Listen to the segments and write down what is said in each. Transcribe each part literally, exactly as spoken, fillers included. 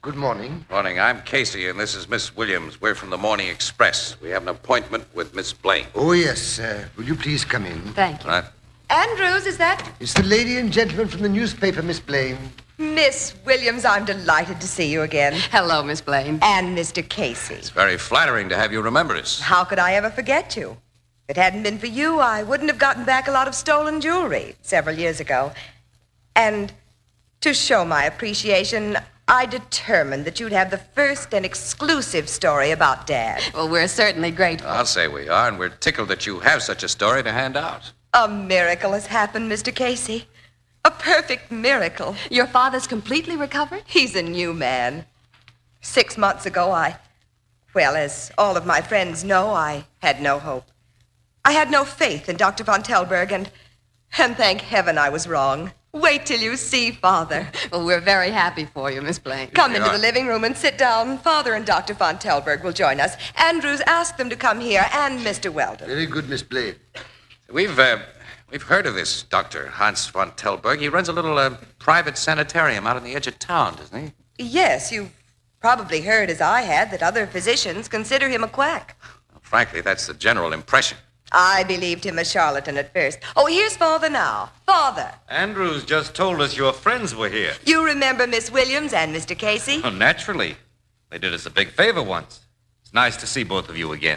Good morning. Morning. I'm Casey, and this is Miss Williams. We're from the Morning Express. We have an appointment with Miss Blaine. Oh, yes. Uh, will you please come in? Thank you. Right. Andrews, is that? It's the lady and gentleman from the newspaper, Miss Blaine. Miss Williams, I'm delighted to see you again. Hello, Miss Blaine. And Mister Casey. It's very flattering to have you remember us. How could I ever forget you? If it hadn't been for you, I wouldn't have gotten back a lot of stolen jewelry several years ago. And to show my appreciation, I determined that you'd have the first and exclusive story about Dad. Well, we're certainly grateful. I'll say we are, and we're tickled that you have such a story to hand out. A miracle has happened, Mister Casey. A perfect miracle. Your father's completely recovered? He's a new man. Six months ago, I... Well, as all of my friends know, I had no hope. I had no faith in Doctor Von Telberg, and... And thank heaven I was wrong. Wait till you see Father. Well, we're very happy for you, Miss Blaine. Come We into are. the living room and sit down. Father and Doctor Von Telberg will join us. Andrews, ask them to come here, and Mister Weldon. Very good, Miss Blaine. We've, uh, we've heard of this Doctor Hans von Telberg. He runs a little uh, private sanitarium out on the edge of town, doesn't he? Yes, you've probably heard, as I had, that other physicians consider him a quack. Well, frankly, that's the general impression. I believed him a charlatan at first. Oh, here's Father now. Father, Andrews just told us your friends were here. you remember Miss Williams and Mister Casey? Oh, naturally. They did us a big favor once. It's nice to see both of you again.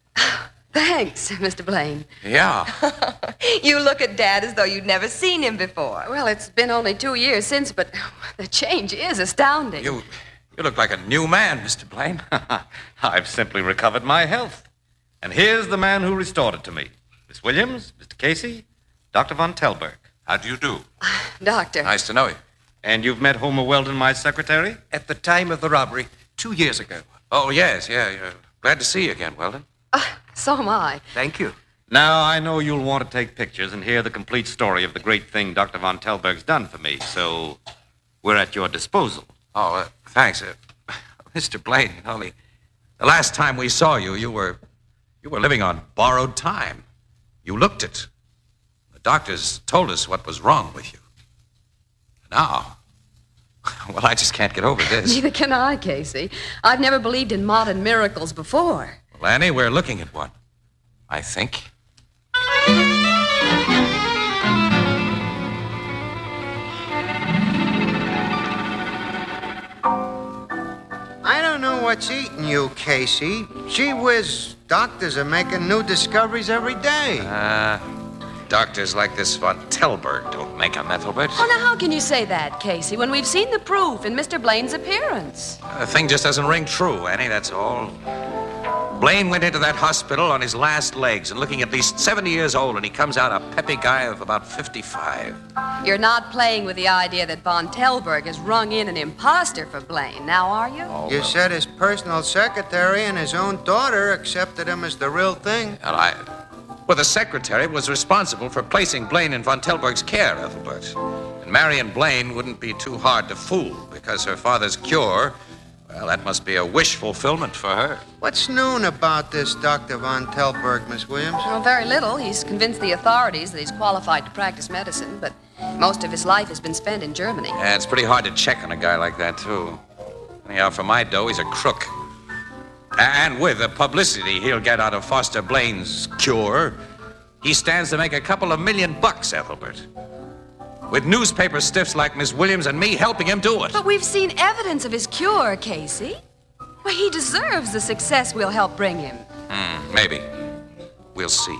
Thanks, Mister Blaine. Yeah. You look at Dad as though you'd never seen him before. Well, it's been only two years since, but the change is astounding. You, you look like a new man, Mister Blaine. I've simply recovered my health. And here's the man who restored it to me. Miss Williams, Mister Casey, Doctor Von Telberg. How do you do? Doctor. Nice to know you. And you've met Homer Weldon, my secretary? At the time of the robbery, two years ago. Oh, yes, yeah, yeah. Glad to see you again, Weldon. Uh, so am I. Thank you. Now, I know you'll want to take pictures and hear the complete story of the great thing Doctor Von Telberg's done for me, so we're at your disposal. Oh, uh, thanks. Uh, Mister Blaine, only the last time we saw you, you were you were living on borrowed time. You looked it. The doctors told us what was wrong with you. Now, well, I just can't get over this. Neither can I, Casey. I've never believed in modern miracles before. Well, Annie, we're looking at one, I think. I don't know what's eating you, Casey. Gee whiz, doctors are making new discoveries every day. Uh, doctors like this Von Telberg don't make 'em, Ethelbert. Well, now, how can you say that, Casey, when we've seen the proof in Mister Blaine's appearance? The thing just doesn't ring true, Annie, that's all. Blaine went into that hospital on his last legs and looking at least seventy years old, and he comes out a peppy guy of about fifty-five. You're not playing with the idea that Von Telberg has rung in an imposter for Blaine, now are you? Oh, You well, said his personal secretary and his own daughter accepted him as the real thing. well, I... Well, the secretary was responsible for placing Blaine in Von Telberg's care, Ethelbert. And Marion Blaine wouldn't be too hard to fool, because her father's cure, well, that must be a wish fulfillment for her. What's known about this Doctor Von Telberg, Miss Williams? Well, very little. He's convinced the authorities that he's qualified to practice medicine, but most of his life has been spent in Germany. Yeah, it's pretty hard to check on a guy like that, too. Anyhow, for my dough, he's a crook. And with the publicity he'll get out of Foster Blaine's cure, he stands to make a couple of million bucks, Ethelbert. With newspaper stiffs like Miss Williams and me helping him do it. But we've seen evidence of his cure, Casey. Well, he deserves the success we'll help bring him. Hmm, maybe. We'll see.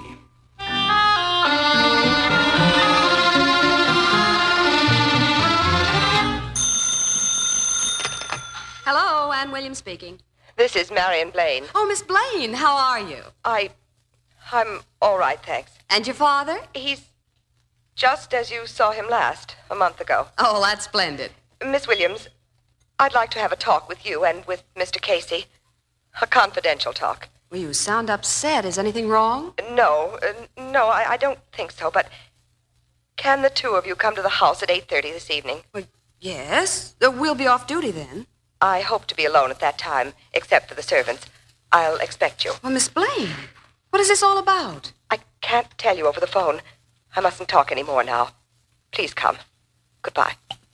Hello, Ann Williams speaking. This is Marion Blaine. Oh, Miss Blaine, how are you? I... I'm all right, thanks. And your father? He's just as you saw him last, a month ago. Oh, that's splendid. Miss Williams, I'd like to have a talk with you and with Mister Casey. A confidential talk. Well, you sound upset. Is anything wrong? No, uh, no, I, I don't think so, but can the two of you come to the house at eight thirty this evening? Well, yes. Uh, we'll be off duty then. I hope to be alone at that time, except for the servants. I'll expect you. Well, Miss Blaine, what is this all about? I can't tell you over the phone. I mustn't talk any more now. Please come. Goodbye.